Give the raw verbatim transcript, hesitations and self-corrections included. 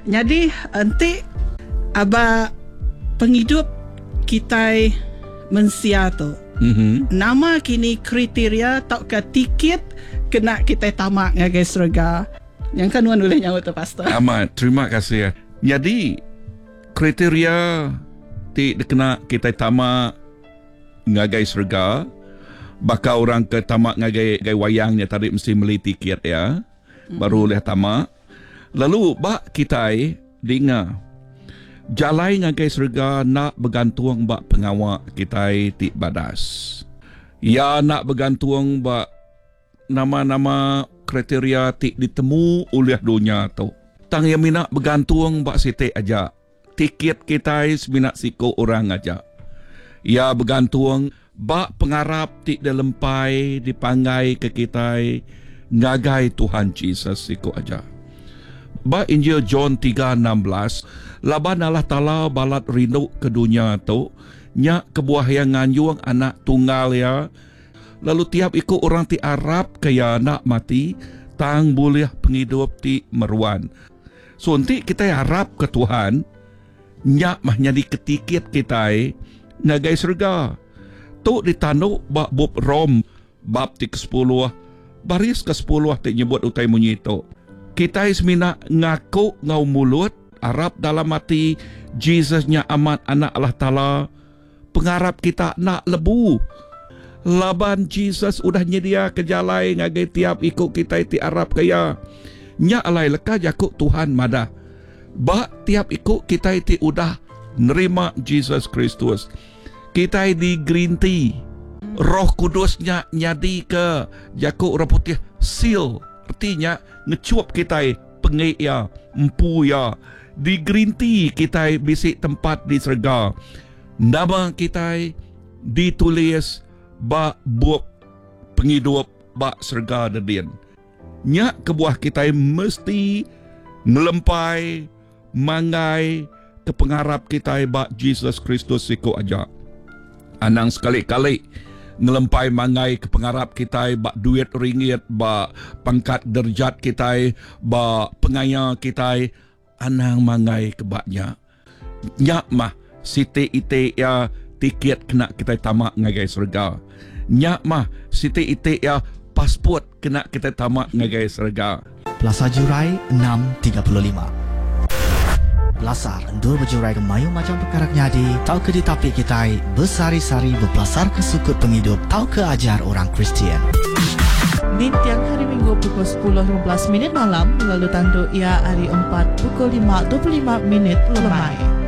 Jadi nanti aba penghidup kita mensia tu. Mm-hmm. Nama kini kriteria tak ke tiket kena kita tamak ngagai surga. Yang kan wan boleh nyawa tu pastor. Amat, terima kasih. Jadi kriteria ti kena kita tamak ngagai surga. Baka orang ke tamak ngagai ngagai wayangnya tadi mesti beli tiket ya. Mm-hmm. Baru boleh tamak. Lalu bak kita dengar jalai ngagai surga nak bergantung bak pengawak kita ti badas. Ya nak bergantung bak nama-nama kriteria ti ditemu oleh dunia tu. Tang yang mina bergantung bak site aja. Tiket kita semina siko orang aja. Ya bergantung bak pengarap ti dalempai dipangai ke kita ngagai Tuhan Yesus siko aja. Ba Injil John tiga enam belas, laban Allah Ta'ala balat rindu ke dunia tu, nya kebuah yang nganyuang anak tunggal ya, lalu tiap ikut orang ti Arab kaya nak mati, tang boleh penghidup ti meruan. So nanti kita harap ke Tuhan, nya mah nyadi ketikit kita ngagai surga. Tu ditanduk bak bub Rom, bab ti ke sepuluh, baris ke sepuluh ti nyebut utai munyi tu. Kita ismina ngaku ngau mulut, Arab dalam hati, Jesusnya amat anak Allah Ta'ala, pengharap kita nak lebu. Laban Jesus udah nyedia kejalai ngagai tiap ikut kita ti Arab kaya. Nya alai leka jakuk Tuhan madah. Ba tiap ikut kita ti udah nerima Jesus Kristus. Kita di green tea. Roh Kudusnya nyadi ke jakuk orang putih seal. Artinya ngecuap kita pengek ya, empu ya. Di green tea kita bisik tempat di surga. Nama kita ditulis ba buat penghidup ba surga dedian. Nya kebuah kita mesti ngelempai mangai ke pengharap kita ba Jesus Kristus siko aja. Anang sekali-kali ngelempai mangai ke pengharap kita ba duit ringgit, ba pangkat derjat kita, ba pengaya kita, anang mangai ke baknya. Nyak mah siti ite ya tiket kena kita tamak ngagai surga. Nyak mah siti ite ya pasport kena kita tamak ngagai surga. Plaza Jurai enam tiga puluh lima. Belasar endur berjurai ke mayu macam perkara nyadi, tau ke di tapi kita bersari-sari berpelasar ke sukut penghidup, tau ke ajar orang Kristian. Di tiang hari Minggu pukul sepuluh lima belas minit malam, lalu tanduk ia hari empat pukul lima dua puluh lima minit lemai.